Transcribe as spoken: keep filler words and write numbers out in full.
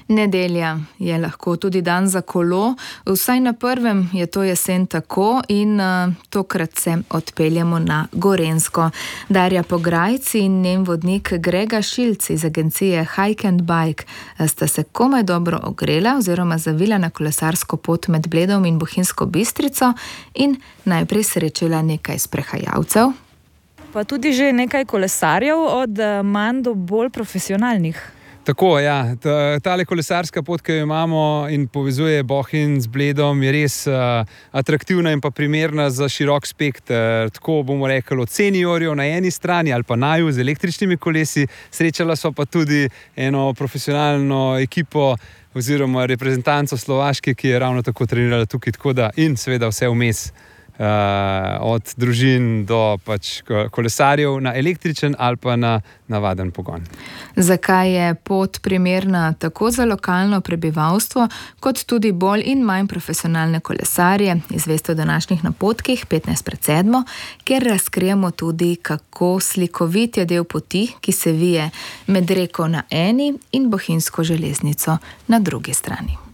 Nedelja je lahko tudi dan za kolo, vsaj na prvem je to jesen tako in uh, tokrat se odpeljemo na Gorenjsko. Darja Pograjci in njen vodnik Grega Šilc iz agencije Hike and Bike sta se komaj dobro ogrela oziroma zavila na kolesarsko pot med Bledom in Bohinjsko Bistrico in najprej srečala nekaj sprehajalcev. Pa tudi že nekaj kolesarjev, od manj do bolj profesionalnih. Tako, ja. Tale kolesarska pot, ki jo imamo in povezuje Bohinj z Bledom, je res uh, atraktivna in pa primerna za širok spekter. Tako bomo rekli od seniorjev na eni strani ali pa naju z električnimi kolesi. Srečala so pa tudi eno profesionalno ekipo oziroma reprezentanco Slovaške, ki je ravno tako trenirala tukaj, tako da in seveda vse vmes. Uh, od družin do pač kolesarjev na električen ali pa na navaden pogon. Zakaj je pot primerna tako za lokalno prebivalstvo, kot tudi bolj in manj profesionalne kolesarje, izveste v današnjih napotkih petnajst pred sedmo, kjer razkrijemo tudi, kako slikovit je del poti, ki se vije med reko na eni in Bohinjsko železnico na drugi strani.